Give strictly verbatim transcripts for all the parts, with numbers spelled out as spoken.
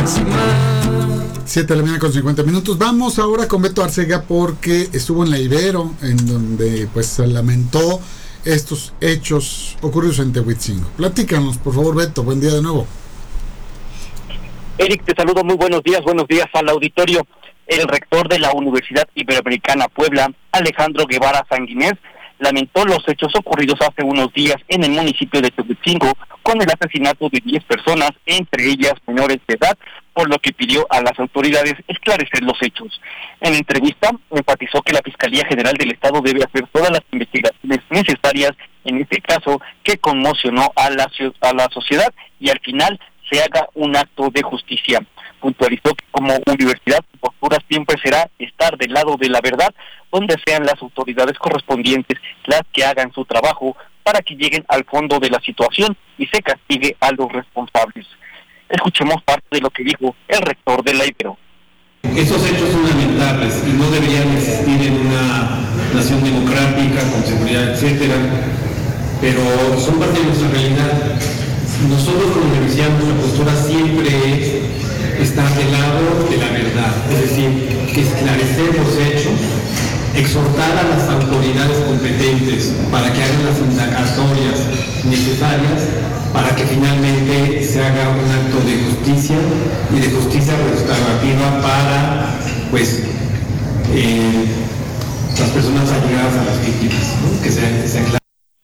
siete de la mañana con cincuenta minutos. Vamos ahora con Beto Arcega porque estuvo en la Ibero, en donde pues se lamentó estos hechos ocurridos en Tehuitzingo. Platícanos, por favor, Beto. Buen día de nuevo. Eric, te saludo. Muy buenos días. Buenos días al auditorio. El rector de la Universidad Iberoamericana Puebla, Alejandro Guevara Sanguinés, lamentó los hechos ocurridos hace unos días en el municipio de Tehuitzingo con el asesinato de diez personas, entre ellas menores de edad, por lo que pidió a las autoridades esclarecer los hechos. En la entrevista, enfatizó que la Fiscalía General del Estado debe hacer todas las investigaciones necesarias en este caso que conmocionó a la, a la sociedad y al final se haga un acto de justicia. Puntualizó que como universidad su postura siempre será estar del lado de la verdad, donde sean las autoridades correspondientes las que hagan su trabajo para que lleguen al fondo de la situación y se castigue a los responsables. Escuchemos parte de lo que dijo el rector de la Ibero. Estos hechos son lamentables y no deberían existir en una nación democrática, con seguridad, etcétera, pero son parte de nuestra realidad. Nosotros como universidad, nuestra postura siempre es estar del lado de la verdad, es decir, que esclarecer los hechos, exhortar a las autoridades competentes para que hagan las indagatorias necesarias para que finalmente se haga un acto de justicia y de justicia restaurativa para pues eh, las personas allegadas a las víctimas, ¿no? que se, que se aclare.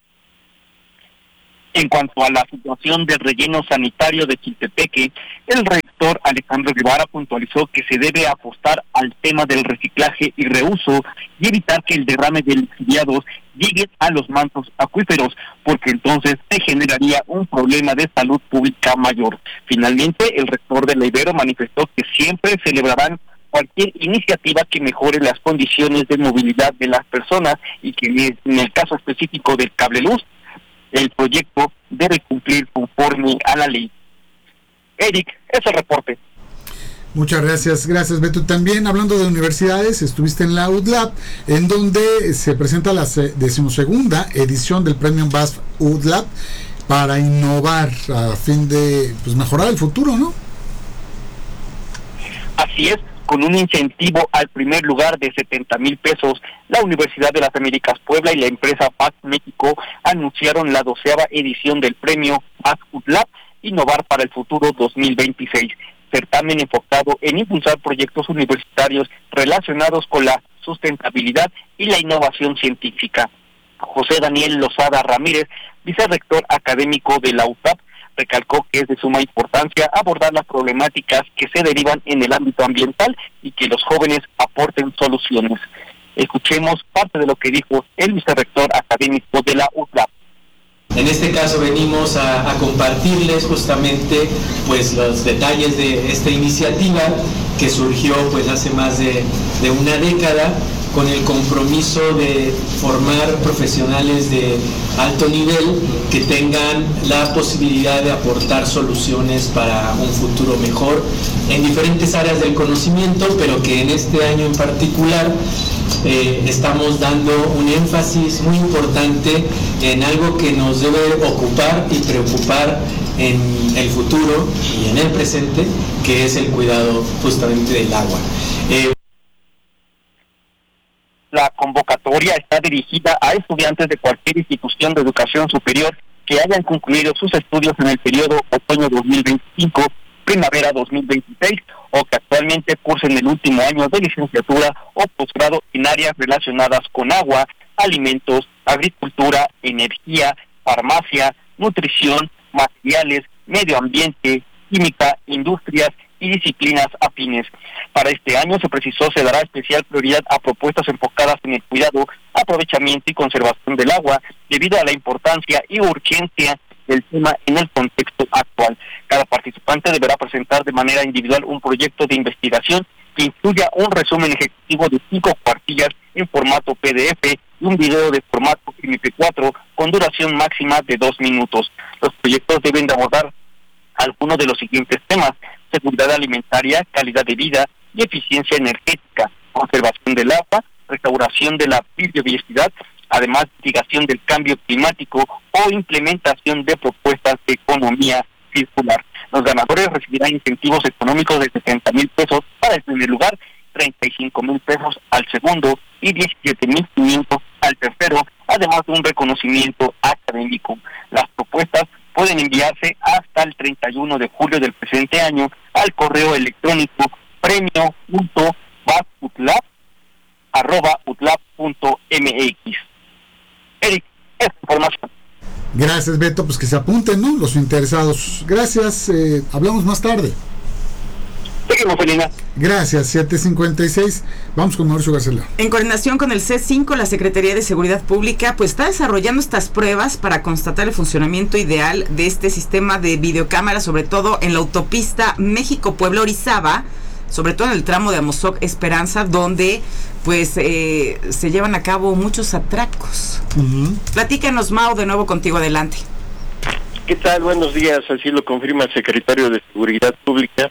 En cuanto a la situación del relleno sanitario de Chiltepeque, el rector Alejandro Guevara puntualizó que se debe apostar al tema del reciclaje y reuso y evitar que el derrame de lixiviados llegue a los mantos acuíferos, porque entonces se generaría un problema de salud pública mayor. Finalmente, el rector de la Ibero manifestó que siempre celebrarán cualquier iniciativa que mejore las condiciones de movilidad de las personas y que en el caso específico del cable luz, el proyecto debe cumplir conforme a la ley. Eric, ese el reporte. Muchas gracias, gracias Beto. También hablando de universidades, estuviste en la U D L A B, en donde se presenta la decimosegunda edición del Premio B A S F U D L A B para innovar a fin de pues, mejorar el futuro, ¿no? Así es. Con un incentivo al primer lugar de setenta mil pesos, la Universidad de las Américas Puebla y la empresa P A C México anunciaron la doceava edición del premio B A S F U D L A B Innovar para el Futuro dos mil veintiséis, certamen enfocado en impulsar proyectos universitarios relacionados con la sustentabilidad y la innovación científica. José Daniel Lozada Ramírez, vicerrector académico de la U T A P, recalcó que es de suma importancia abordar las problemáticas que se derivan en el ámbito ambiental y que los jóvenes aporten soluciones. Escuchemos parte de lo que dijo el vicerrector académico de la U T A P. En este caso venimos a, a compartirles justamente pues los detalles de esta iniciativa que surgió pues hace más de, de una década con el compromiso de formar profesionales de alto nivel que tengan la posibilidad de aportar soluciones para un futuro mejor en diferentes áreas del conocimiento, pero que en este año en particular eh, estamos dando un énfasis muy importante en algo que nos debe ocupar y preocupar en el futuro y en el presente, que es el cuidado justamente del agua. Eh, La convocatoria está dirigida a estudiantes de cualquier institución de educación superior que hayan concluido sus estudios en el periodo otoño dos mil veinticinco, primavera dos mil veintiséis o que actualmente cursen el último año de licenciatura o posgrado en áreas relacionadas con agua, alimentos, agricultura, energía, farmacia, nutrición, materiales, medio ambiente, química, industrias y disciplinas afines. Para este año se precisó se dará especial prioridad a propuestas enfocadas en el cuidado, aprovechamiento y conservación del agua, debido a la importancia y urgencia del tema en el contexto actual. Cada participante deberá presentar de manera individual un proyecto de investigación que incluya un resumen ejecutivo de cinco cuartillas en formato P D F y un video de formato M P cuatro con duración máxima de dos minutos. Los proyectos deben de abordar algunos de los siguientes temas: seguridad alimentaria, calidad de vida y eficiencia energética, conservación del agua, restauración de la biodiversidad, además mitigación del cambio climático o implementación de propuestas de economía circular. Los ganadores recibirán incentivos económicos de setenta mil pesos para el primer lugar, treinta y cinco mil pesos al segundo y diecisiete mil quinientos al tercero, además de un reconocimiento académico. Las propuestas pueden enviarse hasta el treinta y uno de julio del presente año al correo electrónico premio punto basutlab arroba utlab punto mx. Eric, esta información. Gracias, Beto, pues que se apunten, ¿no? Los interesados. Gracias, eh, hablamos más tarde. Seguimos, Felina. Gracias, siete cincuenta y seis. Vamos con Mauricio García. En coordinación con el C cinco, la Secretaría de Seguridad Pública pues está desarrollando estas pruebas para constatar el funcionamiento ideal de este sistema de videocámara, sobre todo en la autopista México-Puebla-Orizaba, sobre todo en el tramo de Amozoc Esperanza, donde pues eh, se llevan a cabo muchos atracos. Uh-huh. Platícanos, Mau, de nuevo contigo, adelante. ¿Qué tal? Buenos días, así lo confirma el secretario de Seguridad Pública,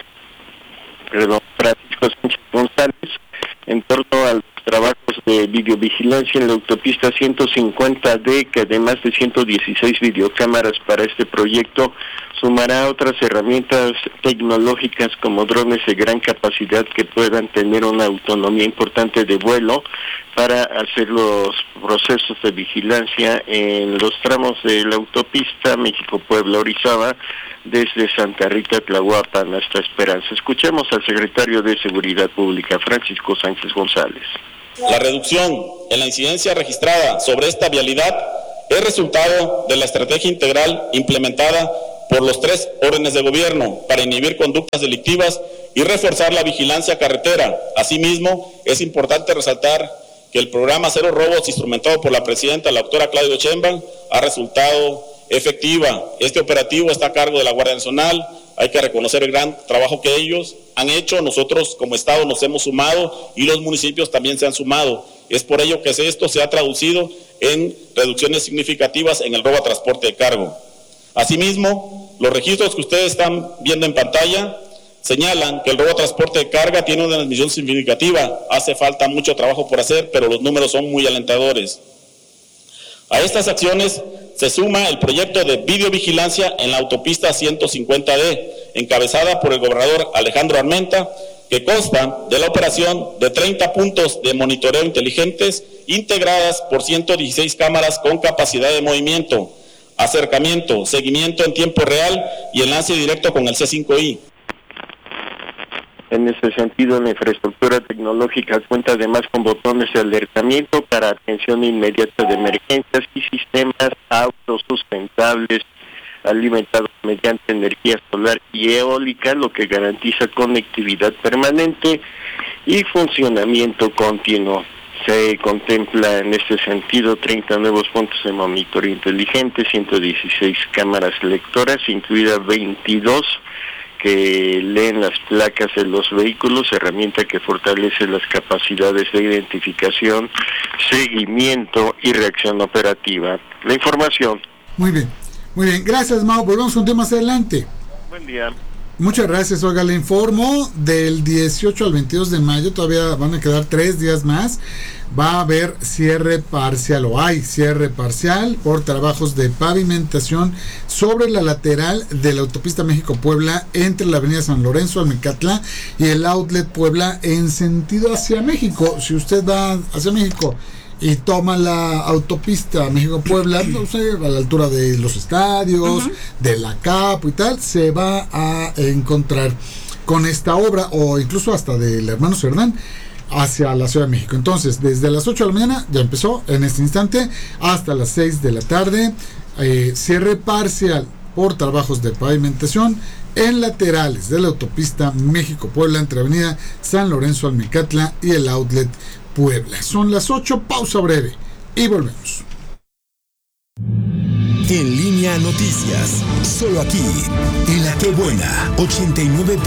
perdón, Francisco Sánchez González, en torno a los trabajos de videovigilancia en la autopista ciento cincuenta D, que además de ciento dieciséis videocámaras para este proyecto, sumará otras herramientas tecnológicas como drones de gran capacidad que puedan tener una autonomía importante de vuelo para hacer los procesos de vigilancia en los tramos de la autopista México-Puebla-Orizaba, desde Santa Rita, Tlahuapan hasta Esperanza. Escuchemos al secretario de Seguridad Pública, Francisco Sánchez González. La reducción en la incidencia registrada sobre esta vialidad es resultado de la estrategia integral implementada por los tres órdenes de gobierno para inhibir conductas delictivas y reforzar la vigilancia carretera. Asimismo, es importante resaltar que el programa Cero Robos, instrumentado por la presidenta, la doctora Claudia Sheinbaum, ha resultado efectiva. Este operativo está a cargo de la Guardia Nacional. Hay que reconocer el gran trabajo que ellos han hecho. Nosotros como Estado nos hemos sumado y los municipios también se han sumado. Es por ello que esto se ha traducido en reducciones significativas en el robo a transporte de cargo. Asimismo, los registros que ustedes están viendo en pantalla señalan que el robo a transporte de carga tiene una disminución significativa. Hace falta mucho trabajo por hacer, pero los números son muy alentadores. A estas acciones se suma el proyecto de videovigilancia en la autopista ciento cincuenta D, encabezada por el gobernador Alejandro Armenta, que consta de la operación de treinta puntos de monitoreo inteligentes integradas por ciento dieciséis cámaras con capacidad de movimiento, acercamiento, seguimiento en tiempo real y enlace directo con el C cinco I. En este sentido, la infraestructura tecnológica cuenta además con botones de alertamiento para atención inmediata de emergencias y sistemas autosustentables alimentados mediante energía solar y eólica, lo que garantiza conectividad permanente y funcionamiento continuo. Se contempla en este sentido treinta nuevos puntos de monitoreo inteligente, ciento dieciséis cámaras lectoras, incluidas veintidós que leen las placas de los vehículos, herramienta que fortalece las capacidades de identificación, seguimiento y reacción operativa. La información. Muy bien, muy bien. Gracias, Mau. Volvemos con un tema más adelante. Buen día. Muchas gracias. Oiga, le informo, del dieciocho al veintidós de mayo, todavía van a quedar tres días más, va a haber cierre parcial, o hay cierre parcial por trabajos de pavimentación sobre la lateral de la autopista México-Puebla entre la avenida San Lorenzo, Almecatla, y el outlet Puebla en sentido hacia México. Si usted va hacia México y toma la autopista México-Puebla, no sé, a la altura de los estadios, uh-huh. de la Capo y tal, se va a encontrar con esta obra, o incluso hasta del hermano Cerdán, hacia la Ciudad de México. Entonces, desde las ocho de la mañana, ya empezó en este instante, hasta las seis de la tarde, eh, cierre parcial por trabajos de pavimentación en laterales de la autopista México-Puebla entre avenida San Lorenzo, Almecatla y el outlet Puebla. Son las ocho, pausa breve y volvemos. En Línea Noticias, solo aquí, en La Que Buena, ochenta y nueve punto